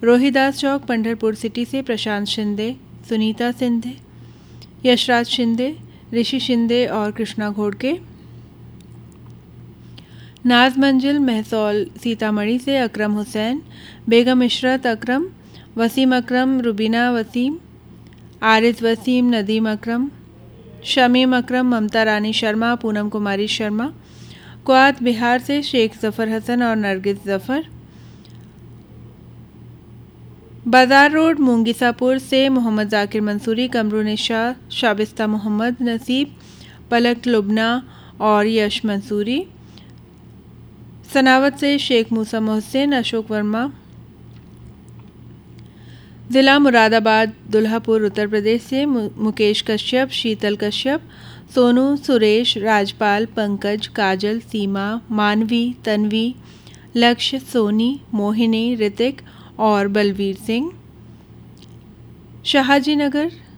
रोहिदास चौक Pandharpur city से प्रशांत शिंदे, सुनीता सिंधे, यशराज शिंदे, ऋषि शिंदे और कृष्णा घोड़के। नाज मंजिल महसौल सीतामढ़ी से अकरम हुसैन, बेगम इशरत अकरम, वसीम अकरम, रुबीना वसीम, आरिज वसीम, नदीम अकरम, शमीम अकरम, ममता रानी शर्मा, पूनम कुमारी शर्मा। क्वात बिहार से शेख जफ़र हसन और नरगिस जफ़र। बाजार रोड मूंगीसापुर से मोहम्मद जाकिर मंसूरी, कमरू निशा, शाबिस्ता मोहम्मद, नसीब, पलक लुबना और यश मंसूरी। सनावत से शेख मूसा मोहसिन, अशोक वर्मा। ज़िला मुरादाबाद दुल्हापुर उत्तर प्रदेश से मुकेश कश्यप, शीतल कश्यप, सोनू, सुरेश, राजपाल, पंकज, काजल, सीमा, मानवी, तन्वी, लक्ष्य, सोनी, मोहिनी, ऋतिक और बलवीर सिंह। शहाजी नगर